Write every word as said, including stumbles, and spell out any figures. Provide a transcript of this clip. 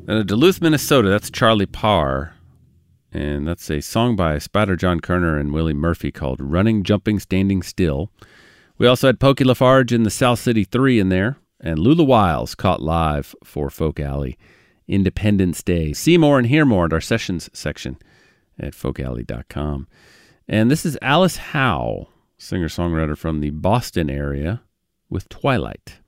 Uh, Duluth, Minnesota, that's Charlie Parr. And that's a song by Spider John Kerner and Willie Murphy called Running, Jumping, Standing Still. We also had Pokey Lafarge in the South City three in there. And Lula Wiles caught live for Folk Alley. Independence Day. See more and hear more at our sessions section at folk alley dot com. And this is Alice Howe, singer-songwriter from the Boston area, with Twilight.